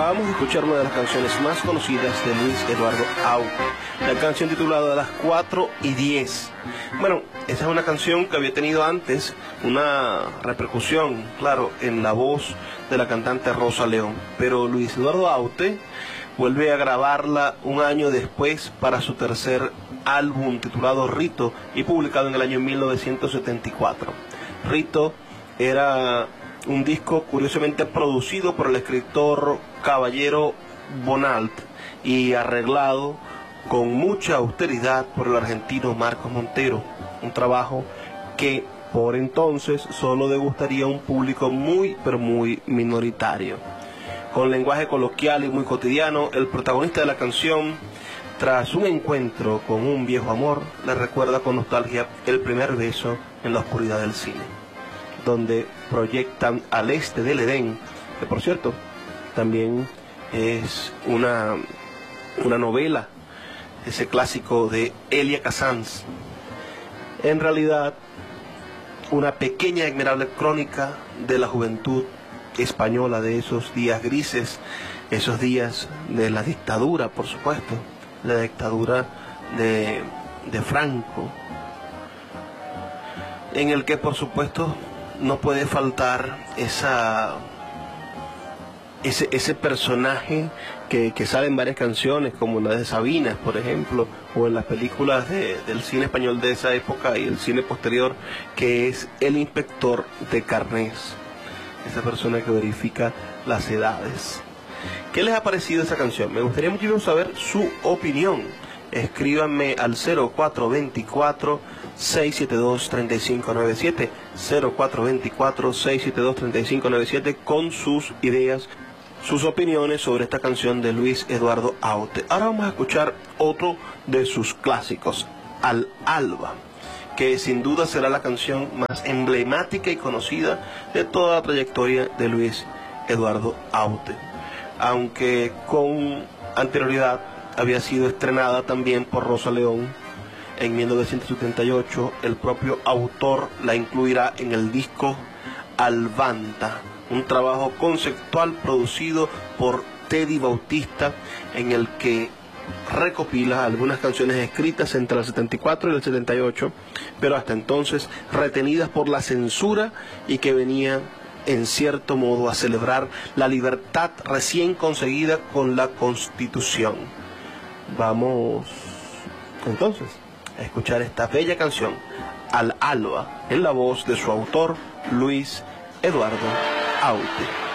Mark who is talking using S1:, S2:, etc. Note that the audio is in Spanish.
S1: Acabamos de escuchar una de las canciones más conocidas de Luis Eduardo Aute, la canción titulada Las 4:10. Bueno, esa es una canción que había tenido antes una repercusión, claro, en la voz de la cantante Rosa León, pero Luis Eduardo Aute vuelve a grabarla un año después para su tercer álbum titulado Rito y publicado en el año 1974. Rito era un disco curiosamente producido por el escritor Caballero Bonald y arreglado con mucha austeridad por el argentino Marcos Montero, un trabajo que por entonces solo degustaría a un público muy pero muy minoritario. Con lenguaje coloquial y muy cotidiano, el protagonista de la canción, tras un encuentro con un viejo amor, le recuerda con nostalgia el primer beso en la oscuridad del cine, donde proyectan Al este del Edén, que por cierto también es una novela, ese clásico de Elia Kazan. En realidad, una pequeña y admirable crónica de la juventud española, de esos días grises, esos días de la dictadura, por supuesto, la dictadura de Franco, en el que por supuesto no puede faltar ese personaje que sale en varias canciones, como la de Sabinas, por ejemplo, o en las películas del cine español de esa época y el cine posterior, que es el inspector de carnés, esa persona que verifica las edades. ¿Qué les ha parecido esa canción? Me gustaría mucho saber su opinión. Escríbanme al 0424-672-3597, 0424-672-3597 con sus ideas, sus opiniones sobre esta canción de Luis Eduardo Aute. Ahora vamos a escuchar otro de sus clásicos, Al alba, que sin duda será la canción más emblemática y conocida de toda la trayectoria de Luis Eduardo Aute, aunque con anterioridad había sido estrenada también por Rosa León en 1978. El propio autor la incluirá en el disco Albanta, un trabajo conceptual producido por Teddy Bautista, en el que recopila algunas canciones escritas entre el 74 y el 78, pero hasta entonces retenidas por la censura y que venían en cierto modo a celebrar la libertad recién conseguida con la Constitución. Vamos entonces a escuchar esta bella canción, Al alba, en la voz de su autor, Luis Eduardo Aute.